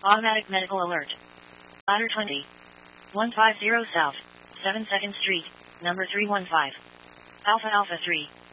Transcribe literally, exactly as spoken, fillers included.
Automatic medical alert. Ladder twenty. one fifty South, seven second Street, number three one five. Alpha Alpha three.